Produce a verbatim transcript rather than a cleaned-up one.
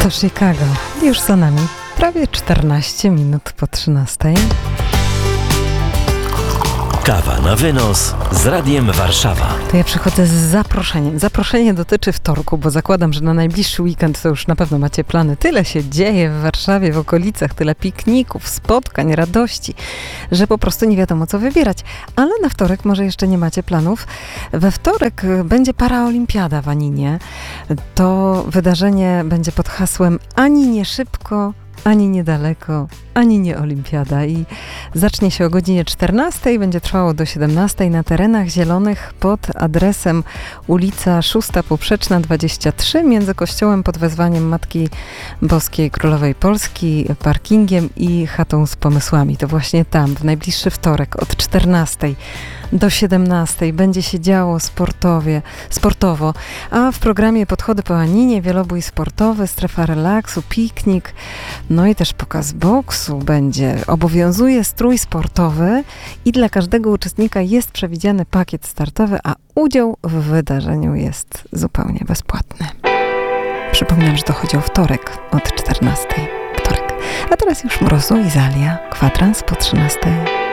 Miasto Chicago już za nami. Prawie czternaście minut po trzynastej. Kawa na wynos z Radiem Warszawa. To ja przychodzę z zaproszeniem. Zaproszenie dotyczy wtorku, bo zakładam, że na najbliższy weekend to już na pewno macie plany. Tyle się dzieje w Warszawie, w okolicach, tyle pikników, spotkań, radości, że po prostu nie wiadomo co wybierać. Ale na wtorek może jeszcze nie macie planów. We wtorek będzie paraolimpiada w Aninie. To wydarzenie będzie pod hasłem ani nie szybko, ani niedaleko, ani nie olimpiada. I zacznie się o godzinie czternastej, będzie trwało do siedemnastej na terenach zielonych pod adresem ulica Szósta Poprzeczna dwadzieścia trzy między kościołem pod wezwaniem Matki Boskiej Królowej Polski, parkingiem i chatą z pomysłami. To właśnie tam, w najbliższy wtorek od czternastej do siedemnastej będzie się działo sportowie, sportowo, a w programie Podchody po Aninie, wielobój sportowy, strefa relaksu, piknik, no i też pokaz boksu będzie. Obowiązuje strój sportowy i dla każdego uczestnika jest przewidziany pakiet startowy, a udział w wydarzeniu jest zupełnie bezpłatny. Przypominam, że to chodzi o wtorek od czternastej. Wtorek. A teraz już Mrozu i Zalia, kwadrans po trzynastej.